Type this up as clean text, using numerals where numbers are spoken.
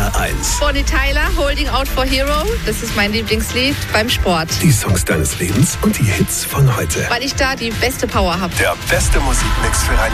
HR1. Bonnie Tyler, Holding Out for Hero. Das ist mein Lieblingslied beim Sport. Die Songs deines Lebens und die Hits von heute. Weil ich da die beste Power habe. Der beste Musikmix für ein